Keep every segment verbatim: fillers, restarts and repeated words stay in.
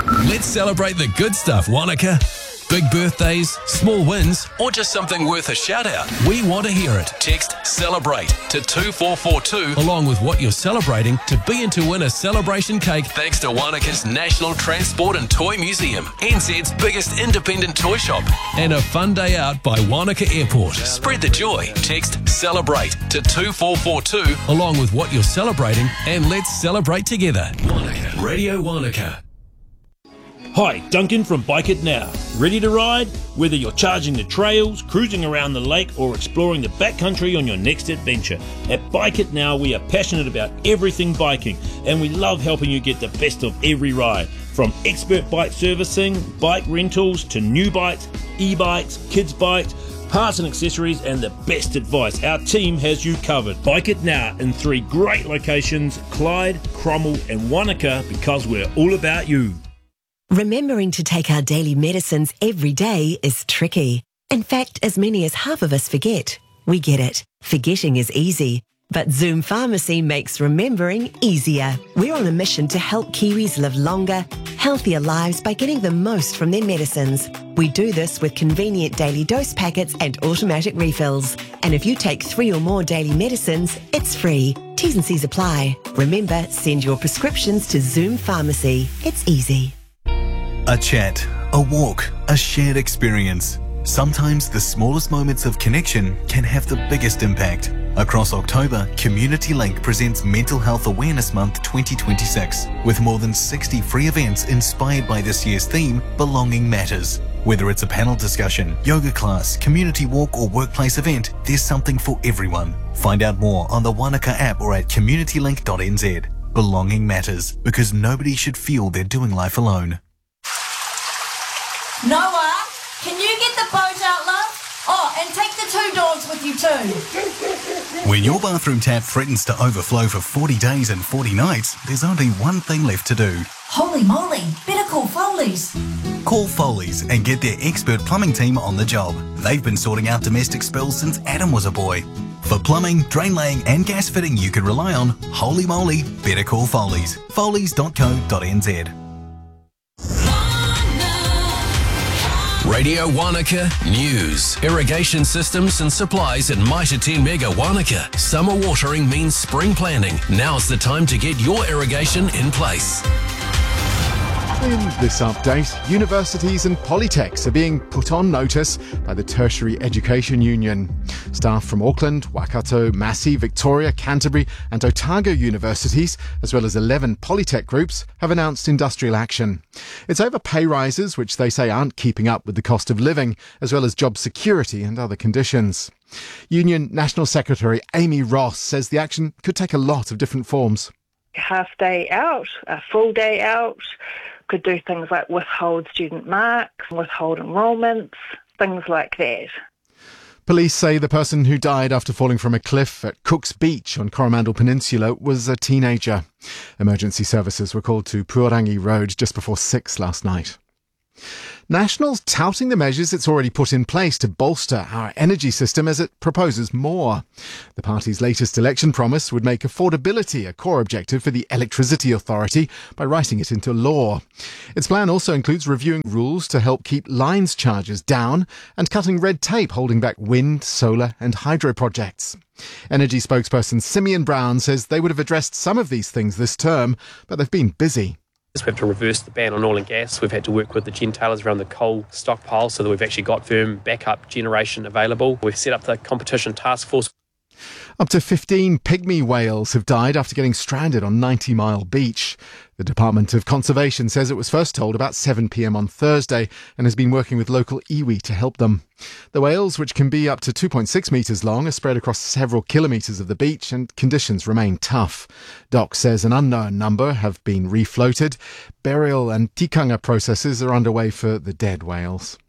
Let's celebrate the good stuff, Wanaka. Big birthdays, small wins, or just something worth a shout out. We want to hear it. Text CELEBRATE to two four four two along with what you're celebrating to be in to win a celebration cake thanks to Wanaka's National Transport and Toy Museum, N Z's biggest independent toy shop, and a fun day out by Wanaka Airport. Spread the joy. Text CELEBRATE to two four four two along with what you're celebrating, and let's celebrate together. Wanaka. Radio Wanaka. Hi, Duncan from Bike It Now. Ready to ride? Whether you're charging the trails, cruising around the lake, or exploring the backcountry on your next adventure, at Bike It Now we are passionate about everything biking, and we love helping you get the best of every ride. From expert bike servicing, bike rentals, to new bikes, e-bikes, kids' bikes, parts and accessories, and the best advice. Our team has you covered. Bike It Now in three great locations, Clyde, Cromwell and Wanaka, because we're all about you. Remembering to take our daily medicines every day is tricky. In fact, as many as half of us forget. We get it. Forgetting is easy. But Zoom Pharmacy makes remembering easier. We're on a mission to help Kiwis live longer, healthier lives by getting the most from their medicines. We do this with convenient daily dose packets and automatic refills. And if you take three or more daily medicines, it's free. T's and C's apply. Remember, send your prescriptions to Zoom Pharmacy. It's easy. A chat, a walk, a shared experience. Sometimes the smallest moments of connection can have the biggest impact. Across October, Community Link presents Mental Health Awareness Month twenty twenty-six with more than sixty free events inspired by this year's theme, Belonging Matters. Whether it's a panel discussion, yoga class, community walk or workplace event, there's something for everyone. Find out more on the Wanaka app or at community link dot n z. Belonging matters because nobody should feel they're doing life alone. Noah, can you get the boat out, love? Oh, and take the two dogs with you too. When your bathroom tap threatens to overflow for forty days and forty nights, there's only one thing left to do. Holy moly, better call Foley's. Call Foley's and get their expert plumbing team on the job. They've been sorting out domestic spills since Adam was a boy. For plumbing, drain laying and gas fitting you can rely on, holy moly, better call Foley's. foleys dot co dot n z. Radio Wanaka News. Irrigation systems and supplies at Mitre ten Mega Wanaka. Summer watering means spring planning. Now's the time to get your irrigation in place. In this update, universities and polytechs are being put on notice by the Tertiary Education Union. Staff from Auckland, Waikato, Massey, Victoria, Canterbury and Otago universities, as well as eleven polytech groups, have announced industrial action. It's over pay rises, which they say aren't keeping up with the cost of living, as well as job security and other conditions. Union National Secretary Amy Ross says the action could take a lot of different forms. Half day out, a full day out, could do things like withhold student marks, withhold enrolments, things like that. Police say the person who died after falling from a cliff at Cook's Beach on Coromandel Peninsula was a teenager. Emergency services were called to Puarangi Road just before six last night. Nationals touting the measures it's already put in place to bolster our energy system as it proposes more. The party's latest election promise would make affordability a core objective for the Electricity Authority by writing it into law. Its plan also includes reviewing rules to help keep lines charges down and cutting red tape holding back wind, solar and hydro projects. Energy spokesperson Simeon Brown says they would have addressed some of these things this term, but they've been busy. We have to reverse the ban on oil and gas. We've had to work with the gentailers around the coal stockpile so that we've actually got firm backup generation available. We've set up the competition task force. Up to fifteen pygmy whales have died after getting stranded on ninety mile Beach. The Department of Conservation says it was first told about seven p m on Thursday and has been working with local iwi to help them. The whales, which can be up to two point six metres long, are spread across several kilometres of the beach and conditions remain tough. Doc says an unknown number have been refloated. Burial and tikanga processes are underway for the dead whales.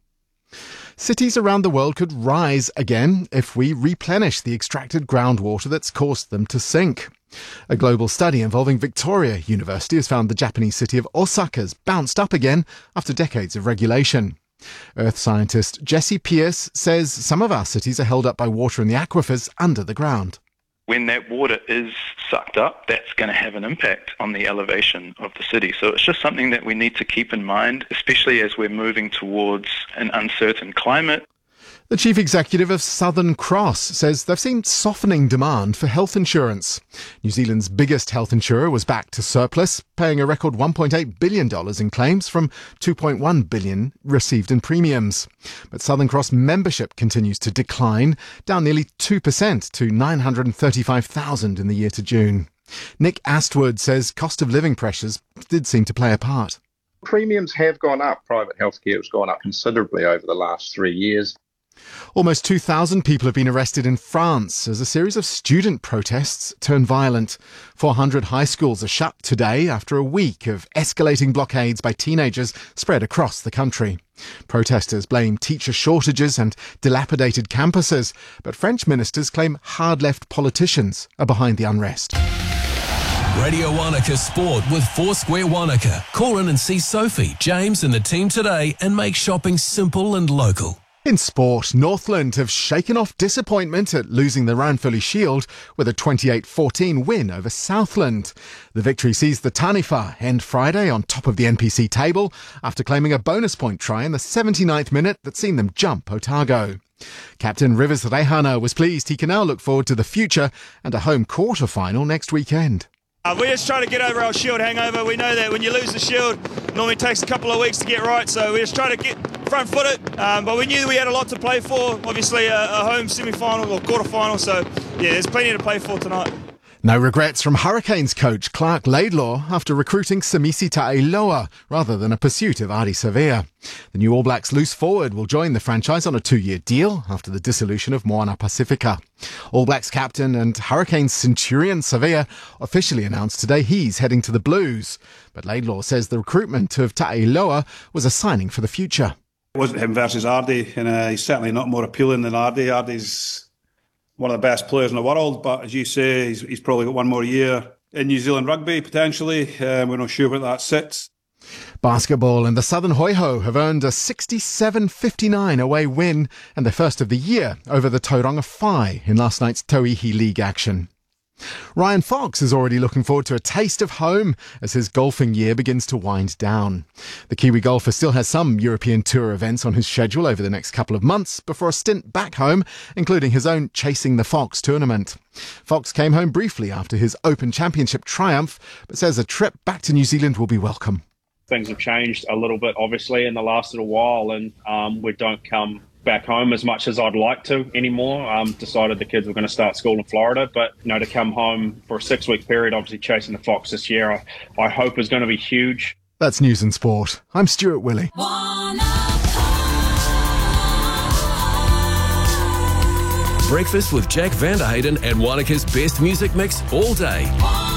Cities around the world could rise again if we replenish the extracted groundwater that's caused them to sink. A global study involving Victoria University has found the Japanese city of Osaka's bounced up again after decades of regulation. Earth scientist Jesse Pierce says some of our cities are held up by water in the aquifers under the ground. When that water is sucked up, that's going to have an impact on the elevation of the city. So it's just something that we need to keep in mind, especially as we're moving towards an uncertain climate. The chief executive of Southern Cross says they've seen softening demand for health insurance. New Zealand's biggest health insurer was back to surplus, paying a record one point eight billion dollars in claims from two point one billion dollars received in premiums. But Southern Cross membership continues to decline, down nearly two percent to nine hundred thirty-five thousand in the year to June. Nick Astwood says cost of living pressures did seem to play a part. Premiums have gone up. Private healthcare has gone up considerably over the last three years. Almost two thousand people have been arrested in France as a series of student protests turned violent. four hundred high schools are shut today after a week of escalating blockades by teenagers spread across the country. Protesters blame teacher shortages and dilapidated campuses, but French ministers claim hard-left politicians are behind the unrest. Radio Wanaka Sport with Foursquare Wanaka. Call in and see Sophie, James and the team today and make shopping simple and local. In sport, Northland have shaken off disappointment at losing the Ranfurly Shield with a twenty-eight fourteen win over Southland. The victory sees the Taniwha end Friday on top of the N P C table after claiming a bonus point try in the seventy-ninth minute that seen them jump Otago. Captain Rivers Rehana was pleased he can now look forward to the future and a home quarter final next weekend. Uh, we're just trying to get over our Shield hangover. We know that when you lose the Shield, it normally takes a couple of weeks to get right, so we're just trying to get front-footed. Um, but we knew we had a lot to play for. Obviously, a, a home semi-final or quarter-final, so yeah, there's plenty to play for tonight. No regrets from Hurricanes coach Clark Laidlaw after recruiting Samisi Ta'iloa rather than a pursuit of Ardie Savea. The new All Blacks loose forward will join the franchise on a two-year deal after the dissolution of Moana Pacifica. All Blacks captain and Hurricanes centurion Savea officially announced today he's heading to the Blues. But Laidlaw says the recruitment of Ta'iloa was a signing for the future. It wasn't him versus Ardie, and uh, he's certainly not more appealing than Ardie. Ardie's one of the best players in the world, but as you say, he's, he's probably got one more year in New Zealand rugby, potentially. Uh, we're not sure where that sits. Basketball and the Southern Hoiho have earned a sixty-seven fifty-nine away win and their first of the year over the Tauranga Whai in last night's Tauihi League action. Ryan Fox is already looking forward to a taste of home as his golfing year begins to wind down. The Kiwi golfer still has some European Tour events on his schedule over the next couple of months before a stint back home, including his own Chasing the Fox tournament. Fox came home briefly after his Open Championship triumph, but says a trip back to New Zealand will be welcome. Things have changed a little bit, obviously, in the last little while, and um, we don't come back home as much as I'd like to anymore. Um, decided the kids were going to start school in Florida, but you know, to come home for a six-week period, obviously Chasing the Fox this year, I, I hope is going to be huge. That's News and Sport. I'm Stuart Willey. Breakfast with Jack Vanderhayden and Wanaka's best music mix all day.